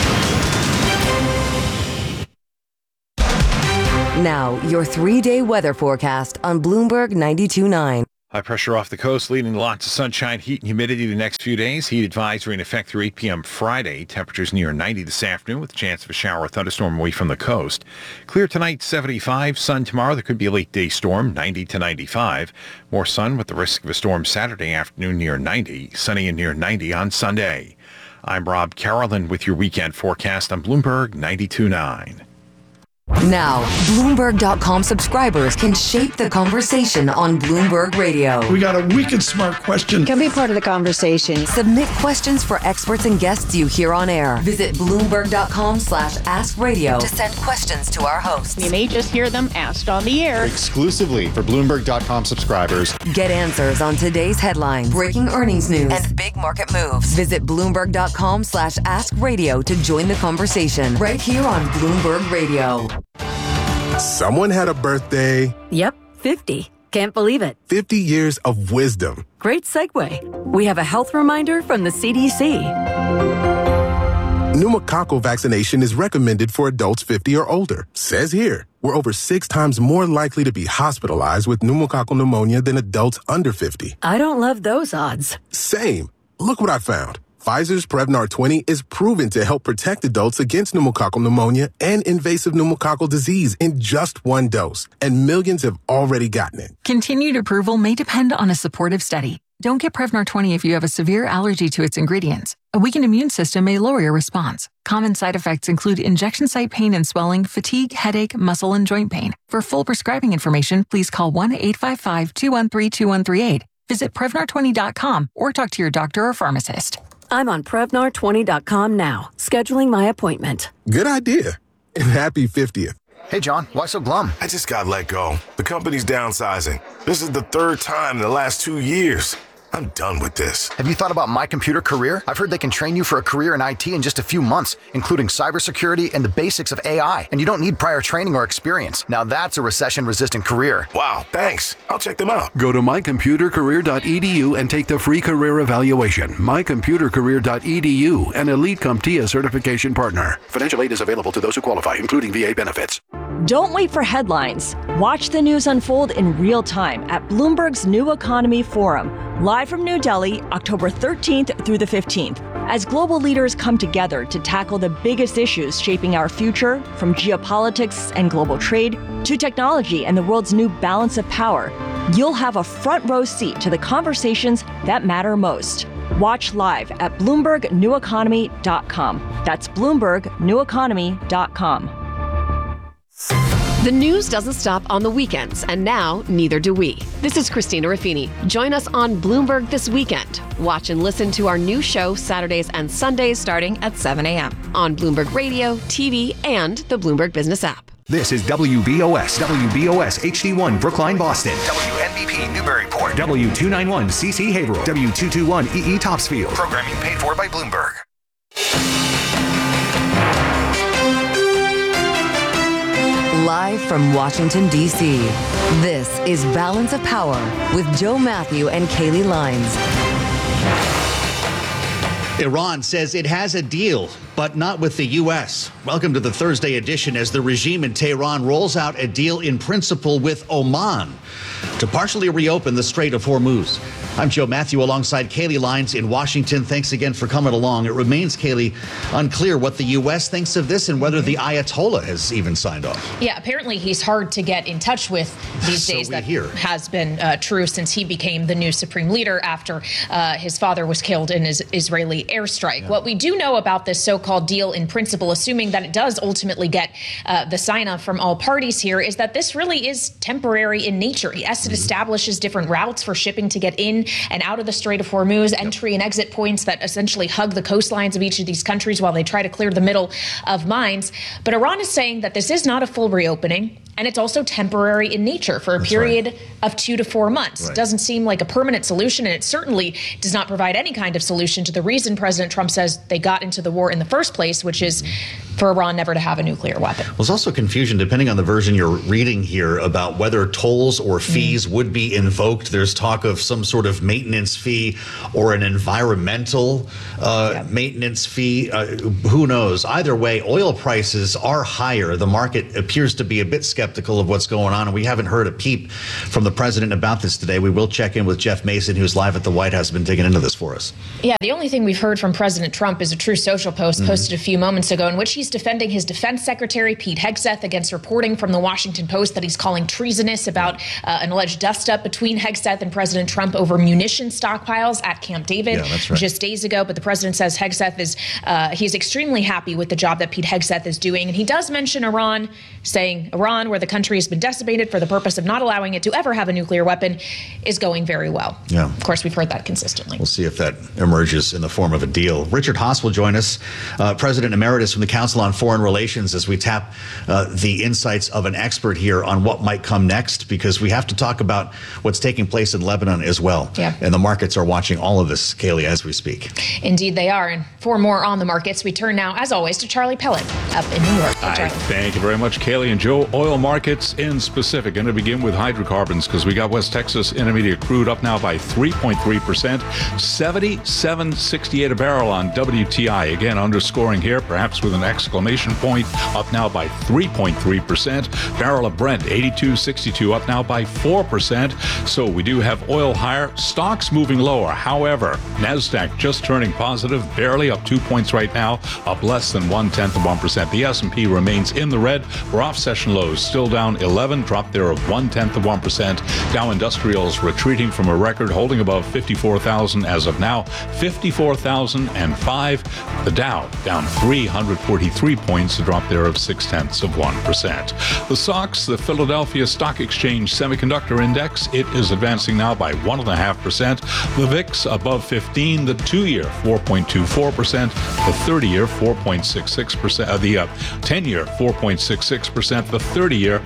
Now, your 3-day weather forecast on Bloomberg 92.9. High pressure off the coast, leading to lots of sunshine, heat, and humidity the next few days. Heat advisory in effect through 8 p.m. Friday. Temperatures near 90 this afternoon with a chance of a shower or thunderstorm away from the coast. Clear tonight, 75. Sun tomorrow. There could be a late-day storm, 90 to 95. More sun with the risk of a storm Saturday afternoon near 90. Sunny and near 90 on Sunday. I'm Rob Carolyn with your weekend forecast on Bloomberg 92.9. Now, Bloomberg.com subscribers can shape the conversation on Bloomberg Radio. We got a wicked smart question. Can be part of the conversation. Submit questions for experts and guests you hear on air. Visit Bloomberg.com/AskRadio to send questions to our hosts. You may just hear them asked on the air. Exclusively for Bloomberg.com subscribers. Get answers on today's headlines, breaking earnings news, and big market moves. Visit Bloomberg.com/AskRadio to join the conversation right here on Bloomberg Radio. Someone had a birthday. Yep, 50. Can't believe it. 50 years of wisdom. Great segue. We have a health reminder from the CDC. Pneumococcal vaccination is recommended for adults 50 or older. Says here, we're over 6 times more likely to be hospitalized with pneumococcal pneumonia than adults under 50. I don't love those odds. Same. Look what I found. Pfizer's Prevnar 20 is proven to help protect adults against pneumococcal pneumonia and invasive pneumococcal disease in just 1 dose, and millions have already gotten it. Continued approval may depend on a supportive study. Don't get Prevnar 20 if you have a severe allergy to its ingredients. A weakened immune system may lower your response. Common side effects include injection site pain and swelling, fatigue, headache, muscle, and joint pain. For full prescribing information, please call 1-855-213-2138. Visit Prevnar20.com or talk to your doctor or pharmacist. I'm on Prevnar20.com now, scheduling my appointment. Good idea. And happy 50th. Hey, John, why so glum? I just got let go. The company's downsizing. This is the 3rd time in the last 2 years. I'm done with this. Have you thought about My Computer Career? I've heard they can train you for a career in IT in just a few months, including cybersecurity and the basics of AI. And you don't need prior training or experience. Now that's a recession-resistant career. Wow, thanks. I'll check them out. Go to mycomputercareer.edu and take the free career evaluation. Mycomputercareer.edu, an Elite CompTIA certification partner. Financial aid is available to those who qualify, including VA benefits. Don't wait for headlines. Watch the news unfold in real time at Bloomberg's New Economy Forum, live from New Delhi, October 13th through the 15th. As global leaders come together to tackle the biggest issues shaping our future, from geopolitics and global trade to technology and the world's new balance of power, you'll have a front row seat to the conversations that matter most. Watch live at BloombergNewEconomy.com. That's BloombergNewEconomy.com. The news doesn't stop on the weekends, and now neither do we. This is Christina Ruffini. Join us on Bloomberg This Weekend. Watch and listen to our new show Saturdays and Sundays starting at 7 a.m. on Bloomberg Radio, TV, and the Bloomberg Business app. This is WBOS HD1 Brookline, Boston. WNBP Newburyport. W291 CC Haverhill. W221 EE Topsfield. Programming paid for by Bloomberg. Live from Washington, D.C., this is Balance of Power with Joe Matthew and Kaylee Lines. Iran says it has a deal, but not with the U.S. Welcome to the Thursday edition as the regime in Tehran rolls out a deal in principle with Oman to partially reopen the Strait of Hormuz. I'm Joe Matthew alongside Kaylee Lines in Washington. Thanks again for coming along. It remains, Kaylee, unclear what the U.S. thinks of this and whether the Ayatollah has even signed off. Yeah, apparently he's hard to get in touch with these days. That has been true since he became the new supreme leader after his father was killed in his Israeli airstrike. Yeah. What we do know about this so-called deal in principle, assuming that it does ultimately get the sign-off from all parties here, is that this really is temporary in nature. Yes, it establishes different routes for shipping to get in and out of the Strait of Hormuz, entry and exit points that essentially hug the coastlines of each of these countries while they try to clear the middle of mines. But Iran is saying that this is not a full reopening, and it's also temporary in nature for a period of 2 to 4 months. It doesn't seem like a permanent solution, and it certainly does not provide any kind of solution to the reason President Trump says they got into the war in the first place, which is for Iran never to have a nuclear weapon. There's also confusion, depending on the version you're reading here, about whether tolls or fees would be invoked. There's talk of some sort of maintenance fee or an environmental maintenance fee. Who knows? Either way, oil prices are higher. The market appears to be a bit skeptical of what's going on, and we haven't heard a peep from the president about this today. We will check in with Jeff Mason, who's live at the White House, been digging into this for us. Yeah, the only thing we've heard from President Trump is a Truth Social post posted a few moments ago in which he's defending his defense secretary, Pete Hegseth, against reporting from the Washington Post that he's calling treasonous about an alleged dust-up between Hegseth and President Trump over munition stockpiles at Camp David just days ago. But the president says Hegseth is he's extremely happy with the job that Pete Hegseth is doing. And he does mention Iran, saying Iran, where the country has been decimated for the purpose of not allowing it to ever have a nuclear weapon, is going very well. Yeah. Of course, we've heard that consistently. We'll see if that emerges in the form of a deal. Richard Haass will join us, President Emeritus from the Council on Foreign Relations, as we tap the insights of an expert here on what might come next, because we have to talk about what's taking place in Lebanon as well. Yeah. And the markets are watching all of this, Kaylee, as we speak. Indeed they are. And for more on the markets, we turn now, as always, to Charlie Pellet up in New York. Hey, thank you very much, Kaylee and Joe. Oil markets in specific. Going to begin with hydrocarbons, because we got West Texas Intermediate crude up now by 3.3%, 77.68 a barrel on WTI. Again, underscoring here, perhaps with an exclamation point, up now by 3.3%. Barrel of Brent, 82.62, up now by 4%. So we do have oil higher, stocks moving lower. However, NASDAQ just turning positive, barely up 2 points right now, up less than 0.1%. The S&P remains in the red. We're off session lows, still down 11, drop there of 0.1%. Dow Industrials retreating from a record, holding above 54,000 as of now, 54,005. The Dow down 343 points, a drop there of 0.6%. The SOX, the Philadelphia Stock Exchange Semiconductor Index, it is advancing now by 1.5%. The VIX above 15, the 2-year 4.24%, the 30-year 4.66%, the 10-year 4.66%, the 30-year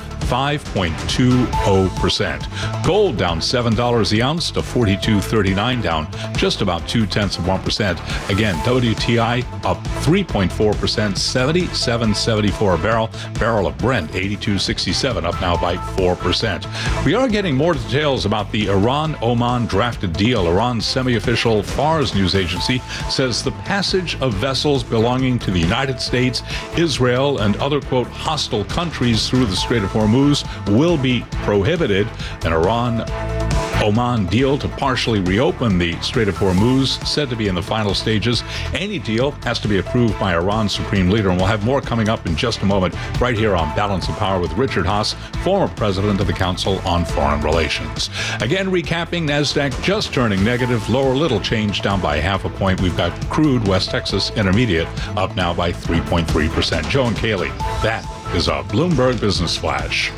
5.20%. Gold down $7 the ounce to $42.39, down just about 0.2%. Again, WTI up 3.4%, 77.74 a barrel. Barrel of Brent 82.67, up now by 4%. We are getting more details about the Iran-Oman drafted deal. Iran's semi-official Fars news agency says the passage of vessels belonging to the United States, Israel, and other, quote, hostile countries through the Strait of Hormuz will be prohibited. An Iran-Oman deal to partially reopen the Strait of Hormuz, said to be in the final stages. Any deal has to be approved by Iran's supreme leader, and we'll have more coming up in just a moment right here on Balance of Power with Richard Haass, former president of the Council on Foreign Relations. Again, recapping, NASDAQ just turning negative, lower little change, down by 0.5 point. We've got crude West Texas Intermediate up now by 3.3%. Joe and Kaylee, that is a Bloomberg Business Flash.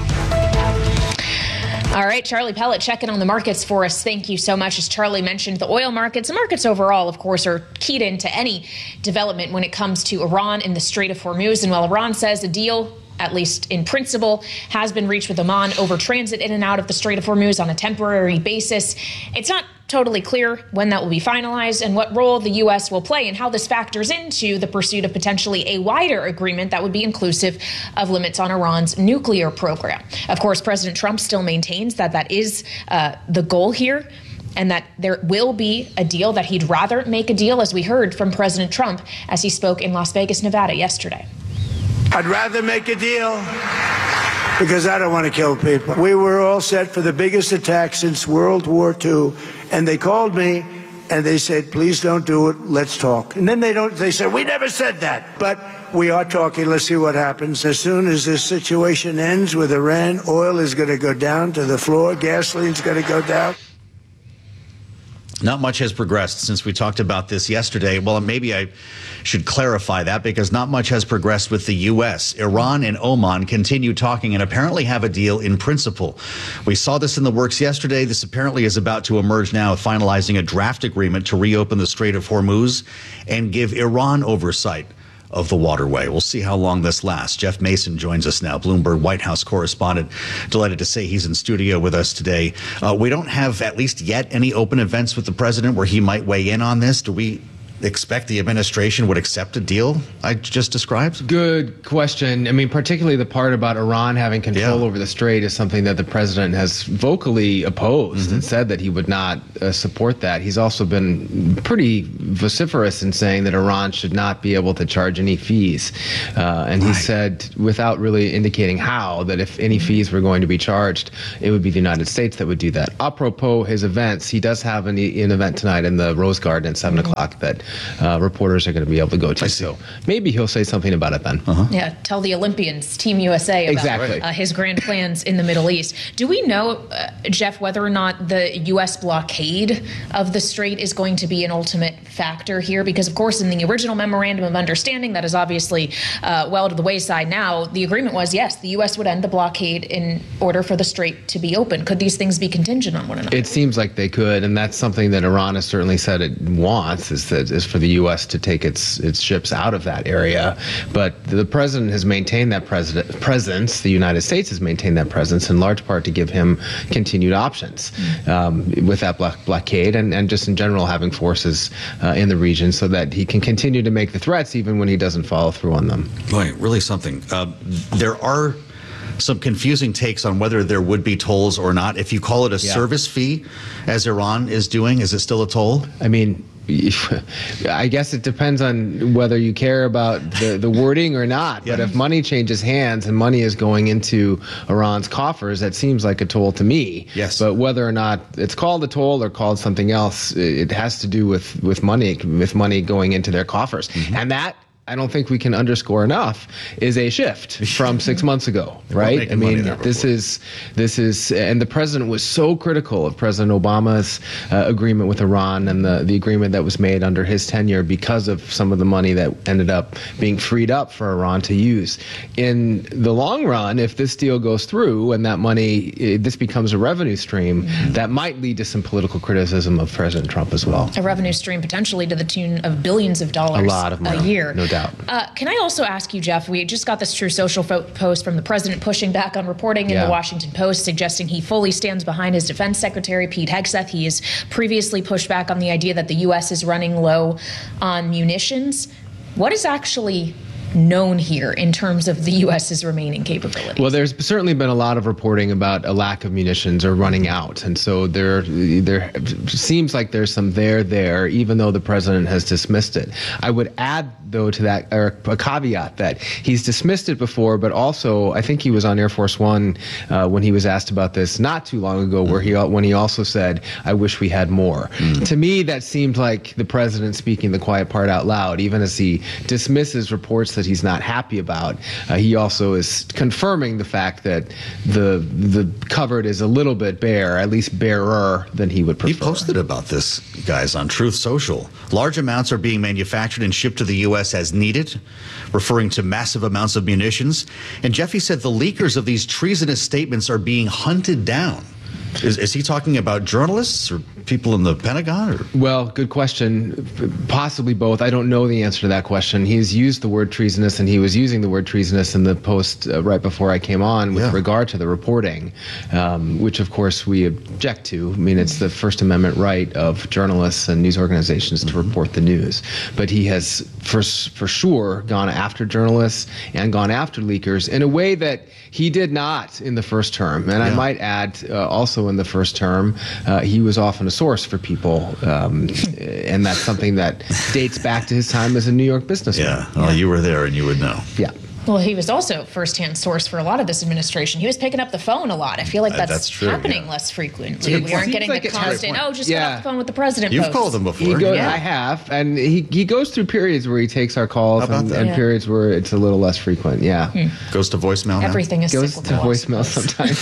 All right, Charlie Pellet checking on the markets for us. Thank you so much. As Charlie mentioned, the oil markets, the markets overall, of course, are keyed into any development when it comes to Iran in the Strait of Hormuz. And while Iran says a deal, at least in principle, has been reached with Oman over transit in and out of the Strait of Hormuz on a temporary basis, it's not totally clear when that will be finalized and what role the U.S. will play and how this factors into the pursuit of potentially a wider agreement that would be inclusive of limits on Iran's nuclear program. Of course, President Trump still maintains that that is the goal here, and that there will be a deal, that he'd rather make a deal, as we heard from President Trump as he spoke in Las Vegas, Nevada yesterday. I'd rather make a deal because I don't want to kill people. We were all set for the biggest attack since World War II, and they called me and they said, please don't do it, let's talk. And then they said, we never said that. But we are talking, let's see what happens. As soon as this situation ends with Iran, oil is going to go down to the floor, gasoline's going to go down. Not much has progressed since we talked about this yesterday. Well, maybe I should clarify that, because not much has progressed with the U.S. Iran and Oman continue talking and apparently have a deal in principle. We saw this in the works yesterday. This apparently is about to emerge now, finalizing a draft agreement to reopen the Strait of Hormuz and give Iran oversight of the waterway. We'll see how long this lasts. Jeff Mason joins us now, Bloomberg White House correspondent. Delighted to say he's in studio with us today. We don't have, at least yet, any open events with the president where he might weigh in on this. Do we expect the administration would accept a deal I just described? Good question. I mean, particularly the part about Iran having control over the strait is something that the president has vocally opposed and said that he would not support that. He's also been pretty vociferous in saying that Iran should not be able to charge any fees. And he said, without really indicating how, that if any fees were going to be charged, it would be the United States that would do that. Apropos his events, he does have an event tonight in the Rose Garden at 7 o'clock that reporters are going to be able to go to. So maybe he'll say something about it then. Yeah, tell the Olympians, Team USA, about his grand plans in the Middle East. Do we know, Jeff, whether or not the U.S. blockade of the strait is going to be an ultimate factor here? Because, of course, in the original memorandum of understanding that is obviously well to the wayside now, the agreement was, yes, the U.S. would end the blockade in order for the strait to be open. Could these things be contingent on one another? It seems like they could, and that's something that Iran has certainly said it wants, is for the U.S. to take its ships out of that area. But the president has maintained that presence. The United States has maintained that presence in large part to give him continued options with that blockade and just in general having forces in the region so that he can continue to make the threats even when he doesn't follow through on them. Boy, really something. There are some confusing takes on whether there would be tolls or not. If you call it a service fee, as Iran is doing, is it still a toll? I mean, I guess it depends on whether you care about the wording or not. But if money changes hands and money is going into Iran's coffers, that seems like a toll to me. Yes. But whether or not it's called a toll or called something else, it has to do with money going into their coffers. And that, I don't think we can underscore enough, is a shift from 6 months ago, right? I mean, this is, and the president was so critical of President Obama's agreement with Iran and the agreement that was made under his tenure because of some of the money that ended up being freed up for Iran to use. In the long run, if this deal goes through and that money, this becomes a revenue stream, that might lead to some political criticism of President Trump as well. A revenue stream potentially to the tune of billions of dollars a lot of money, a year. No doubt. Can I also ask you, Jeff, we just got this True Social post from the president pushing back on reporting in the Washington Post, suggesting he fully stands behind his defense secretary, Pete Hegseth. He has previously pushed back on the idea that the U.S. is running low on munitions. What is actually known here in terms of the U.S.'s remaining capabilities? Well, there's certainly been a lot of reporting about a lack of munitions or running out. And so there seems like there's some there, even though the president has dismissed it. I would add, though, to that, or a caveat, that he's dismissed it before, but also I think he was on Air Force One when he was asked about this not too long ago, when he also said, "I wish we had more." To me, that seemed like the president speaking the quiet part out loud, even as he dismisses reports that he's not happy about. He also is confirming the fact that the cupboard is a little bit bare, at least barer than he would prefer. He posted about this, guys, on Truth Social. Large amounts are being manufactured and shipped to the U.S. as needed, referring to massive amounts of munitions. And Jeffy said the leakers of these treasonous statements are being hunted down. Is he talking about journalists or people in the Pentagon? Or? Well, good question. Possibly both. I don't know the answer to that question. He's used the word treasonous, and he was using the word treasonous in the post right before I came on with regard to the reporting, which, of course, we object to. I mean, it's the First Amendment right of journalists and news organizations to report the news. But he has, for sure, gone after journalists and gone after leakers in a way that he did not in the first term. And I might add, also in the first term, he was often a source for people. And that's something that dates back to his time as a New York businessman. Yeah, well, you were there and you would know. Yeah. Well, he was also firsthand source for a lot of this administration. He was picking up the phone a lot. I feel like that's true, happening less frequently. We aren't getting the constant, just get off the phone with the president. You've called him before. I have, and he goes through periods where he takes our calls and periods where it's a little less frequent. Goes to voicemail now? Everything is goes to voicemail sometimes.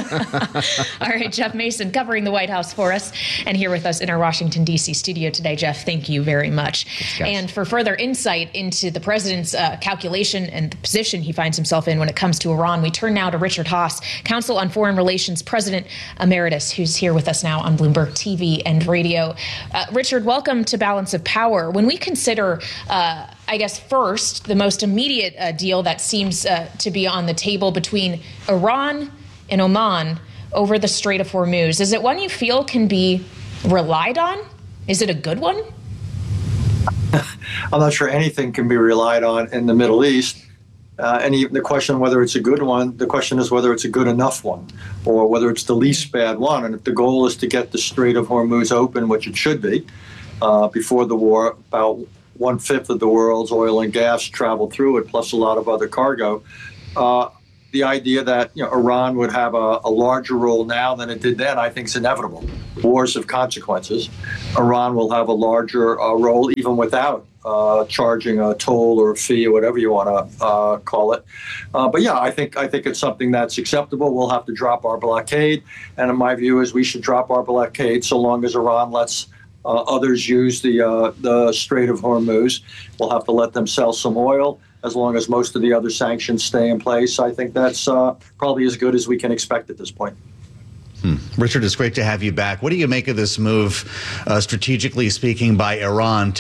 All right, Jeff Mason covering the White House for us and here with us in our Washington, D.C. studio today. Jeff, thank you very much. And for further insight into the president's calculation and the position he finds himself in when it comes to Iran, we turn now to Richard Haass, Counsel on Foreign Relations President Emeritus, who's here with us now on Bloomberg TV and radio. Richard, welcome to Balance of Power. When we consider, I guess, first, the most immediate deal that seems to be on the table between Iran and Oman over the Strait of Hormuz, is it one you feel can be relied on? Is it a good one? I'm not sure anything can be relied on in the Middle East. And even the question whether it's a good one, the question is whether it's a good enough one, or whether it's the least bad one. And if the goal is to get the Strait of Hormuz open, which it should be, before the war, about 1/5 of the world's oil and gas traveled through it, plus a lot of other cargo. The idea that Iran would have a larger role now than it did then, I think, is inevitable. Wars have consequences. Iran will have a larger role even without charging a toll or a fee or whatever you want to call it. But yeah, I think it's something that's acceptable. We'll have to drop our blockade, and in my view, is we should drop our blockade so long as Iran lets others use the Strait of Hormuz. We'll have to let them sell some oil as long as most of the other sanctions stay in place. I think that's probably as good as we can expect at this point. Richard, it's great to have you back. What do you make of this move, strategically speaking, by Iran